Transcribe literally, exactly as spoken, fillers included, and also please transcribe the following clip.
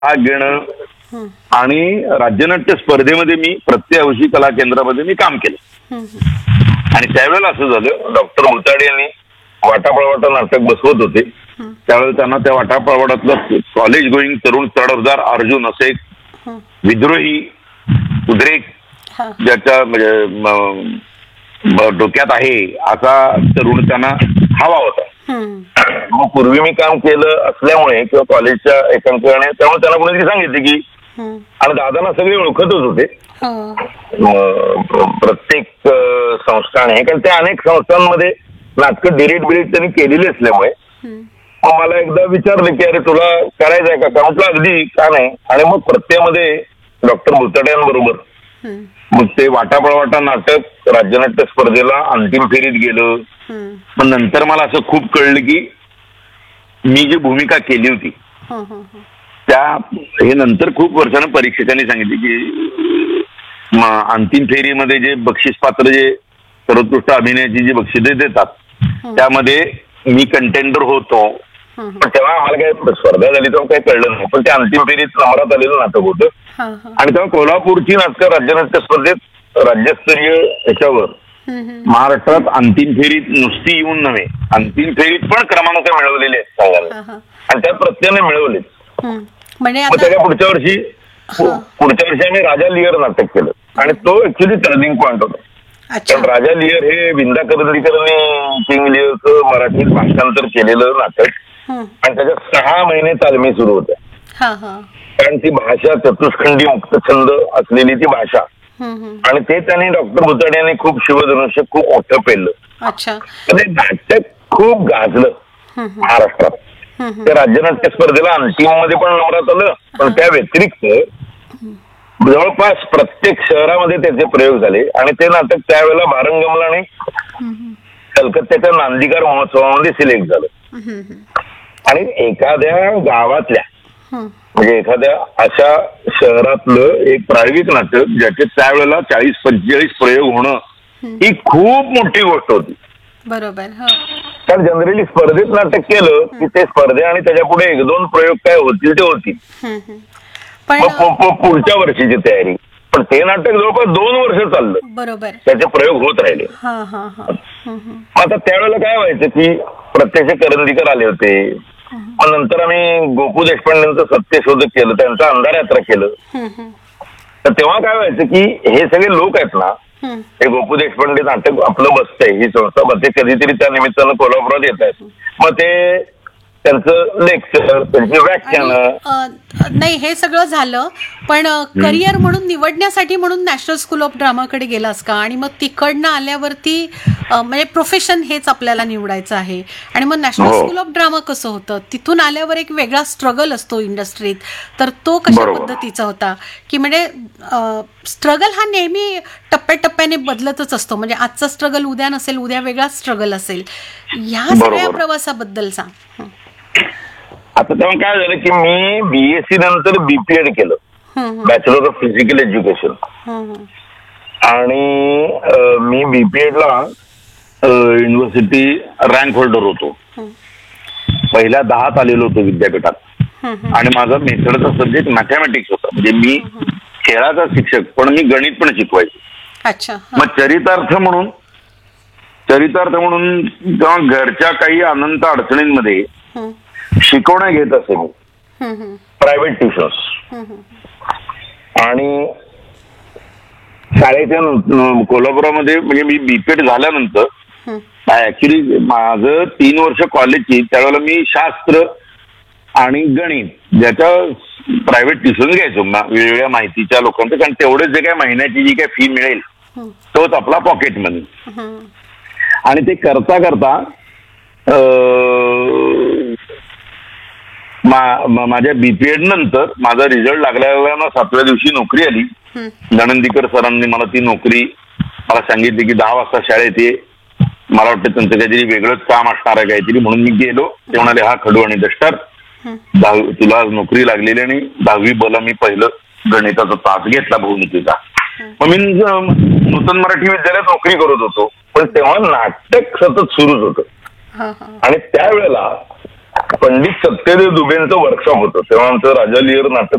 भाग घेणं आणि राज्यनाट्य स्पर्धेमध्ये मी प्रत्ययवशी कला केंद्रामध्ये मी काम केलं. आणि त्यावेळेला असं झालं, डॉक्टर भुताडे यांनी वाटापळवाटा नाटक बसवत होते. त्यावेळेला त्यांना त्या वाटापळवाटातलं कॉलेज गोईंग तरुण चढवदार अर्जुन असे एक विद्रोही उद्रेक ज्याच्या म्हणजे डोक्यात आहे असा तरुण त्यांना हवा होता. मग पूर्वी मी काम केलं असल्यामुळे किंवा कॉलेजच्या एकांकाने त्यामुळे त्यांना कोणीतरी सांगितले की, आणि दादांना सगळे ओळखतच होते प्रत्येक संस्थाने, कारण त्या अनेक संस्थांमध्ये नाटकं डिरेक्ट बिरेक्ट त्यांनी केलेली असल्यामुळे मला एकदा विचारलं की अरे तुला करायचंय का? का म्हटलं अगदी का नाही. आणि मग प्रत्ययामध्ये डॉक्टर भुताड्यांबरोबर मग ते वाटापळवाटा नाटक राज्यनाट्य स्पर्धेला अंतिम फेरीत गेलं. पण नंतर मला असं खूप कळलं की मी जी भूमिका केली होती त्या हे नंतर खूप वर्षानं परीक्षकांनी सांगितले की अंतिम फेरीमध्ये जे बक्षीस पात्र जे सर्वोत्कृष्ट अभिनयाची जी बक्षिसे देतात त्यामध्ये मी कंटेंडर होतो. पण तेव्हा आम्हाला काही स्पर्धा झाली तेव्हा काही कळलं नाही. पण त्या अंतिम फेरीत नंबरात आलेलं नाटक होतं. आणि तेव्हा कोल्हापूरची नाटकं राज्यनाट्य स्पर्धेत राज्यस्तरीय ह्याच्यावर महाराष्ट्रात अंतिम फेरीत नुसती येऊन नव्हे, अंतिम फेरीत पण क्रमांक मिळवलेले आहेत सांगायला, आणि त्या प्रत्ययाने मिळवलेच. मग त्याच्या पुढच्या वर्षी पुढच्या वर्षी आम्ही राजा लिअर नाटक केलं आणि तो ऍक्च्युली टर्निंग पॉईंट होता. कारण राजा लिअर हे विंदा करंदीकरांनी किंग लिअरचं मराठीत भाषांतर केलेलं नाटक आणि त्याच्यात सहा महिने तालमी सुरू होत्या. कारण ती भाषा चतुष्खंडी मुक्तछंद असलेली ती भाषा, आणि ते त्यांनी डॉक्टर भुताडे यांनी खूप शिवधनुष्य खूप मोठं पेललं. ते नाटक खूप गाजलं महाराष्ट्रात. ते राज्यनाट्य स्पर्धेला अंतिम मध्ये पण नंबरात आलं. पण त्या व्यतिरिक्त जवळपास प्रत्येक शहरामध्ये त्याचे प्रयोग झाले आणि ते नाटक त्यावेळेला भारंगमला आणि कलकत्त्याच्या नांदीकार महोत्सवामध्ये सिलेक्ट झालं. आणि एखाद्या गावातल्या म्हणजे एखाद्या अशा शहरातलं एक प्रायोगिक नाटक ज्याचे त्यावेळेला चाळीस पंचेचाळीस प्रयोग होणं ही खूप मोठी गोष्ट होती. बरोबर. कारण जनरली स्पर्धेत नाटक केलं की ते स्पर्धे आणि त्याच्या पुढे एक दोन प्रयोग काय होतील ते होतील, पुढच्या वर्षीची तयारी. पण ते नाटक जवळपास दोन वर्ष चाललं. बरोबर. त्याचे प्रयोग होत राहिले. आता त्यावेळेला काय व्हायचं की प्रत्यक्ष करंदीकर आले होते. मग नंतर आम्ही गोपू देशपांडेंचं सत्यशोधक केलं, त्यांचं अंधार यात्रा केलं. तर तेव्हा काय व्हायचं की हे सगळे लोक आहेत ना, हे गोपू देशपांडे नाटक आपलं बसतंय ही संस्था, मग ते कधीतरी त्या निमित्तानं कोल्हापुरात येत आहेत. मग ते त्यांचं लेक्चर, त्यांची व्याख्यान, नाही हे सगळं झालं. पण करिअर म्हणून निवडण्यासाठी म्हणून नॅशनल स्कूल ऑफ ड्रामाकडे गेलास का? आणि मग तिकडनं आल्यावरती म्हणजे प्रोफेशन हेच आपल्याला निवडायचं आहे. आणि मग नॅशनल स्कूल ऑफ ड्रामा कसं होतं? तिथून आल्यावर एक वेगळा स्ट्रगल असतो इंडस्ट्रीत, तर तो कशा पद्धतीचा होता? की म्हणजे स्ट्रगल हा नेहमी टप्प्याटप्प्याने बदलतच असतो. म्हणजे आजचा स्ट्रगल उद्या नसेल, उद्या वेगळा स्ट्रगल असेल. ह्या सगळ्या प्रवासाबद्दल सांग. आता तेव्हा काय झालं की मी बीएससी नंतर बीपीएड केलं, बॅचलर ऑफ फिजिकल एज्युकेशन. आणि मी बीपीएड ला युनिव्हर्सिटी रँक होल्डर होतो. पहिल्या दहात आलेलो होतो विद्यापीठात. आणि माझा मेथडचा सब्जेक्ट मॅथमॅटिक्स होता. म्हणजे मी खेळाचा शिक्षक पण मी गणित पण शिकवायचो. मग चरितार्थ म्हणून चरितार्थ म्हणून जेव्हा घरच्या काही अनंत अडचणींमध्ये शिकवण्या घेत असे मी प्रायव्हेट ट्युशन्स. आणि शाळेच्या कोल्हापुरामध्ये म्हणजे मी बीपीएड झाल्यानंतर ऍक्च्युली माझं तीन वर्ष कॉलेजची त्यावेळेला मी शास्त्र आणि गणित ज्याच्या प्रायव्हेट ट्युशन घ्यायचो वेगवेगळ्या माहितीच्या लोकांचं. कारण तेवढेच जे काय महिन्याची जी काय फी मिळेल तोच आपला पॉकेट मनी. आणि ते करता करता माझ्या बीपीएड नंतर माझा रिझल्ट लागल्यावर ना सातव्या दिवशी नोकरी आली. नणंदीकर सरांनी मला ती नोकरी मला सांगितली की दहा वाजता शाळेत ये. मला वाटतं त्यांचं काहीतरी वेगळंच काम असणार आहे काहीतरी, म्हणून मी गेलो. ते म्हणाले हा खडू आणि दष्टर दहावी तुला नोकरी लागलेली. आणि दहावी बोला मी पहिलं गणिताचा तास घेतला भौमितीचा. मग मी नूतन मराठी विद्यालयात नोकरी करत होतो. पण तेव्हा नाटक सतत सुरूच होतं. आणि त्यावेळेला पंडित सत्यदेव दुबेंचं वर्कशॉप होतं, तेव्हा आमचं राजा लियर नाटक